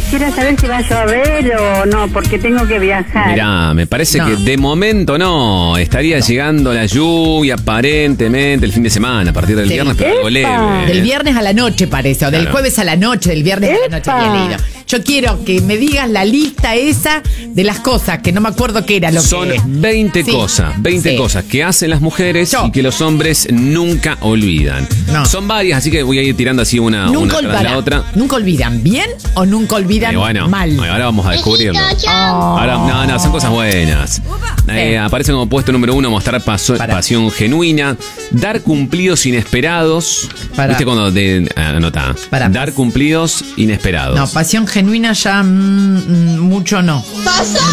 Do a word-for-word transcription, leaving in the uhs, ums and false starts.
quisiera saber si va a llover o no, porque tengo que viajar. Mirá, me parece No. que de momento no. Estaría No. llegando la lluvia aparentemente el fin de semana, a partir del Sí. viernes, pero algo ¡Epa! leve. Del viernes a la noche parece, o del Claro. jueves a la noche, del viernes a la noche ¡Epa! había leído. Yo quiero que me digas la lista esa de las cosas, que no me acuerdo qué era lo Son que... veinte Sí. cosas, veinte Sí. cosas que hacen las mujeres Yo. y que los hombres nunca olvidan. No. Son varias, así que voy a ir tirando así una, Nunca, una tras olvidarán- la otra. ¿Nunca olvidan bien o nunca olvidan Y bueno, mal? ahora vamos a descubrirlo. Oh. Ahora, no, no, son cosas buenas. Eh, aparece como puesto número uno, mostrar paso- Pará. pasión genuina, dar cumplidos inesperados. Pará. ¿Viste cuando te anota? Pará. Dar cumplidos inesperados. No, pasión genuina ya mm, mm, mucho no.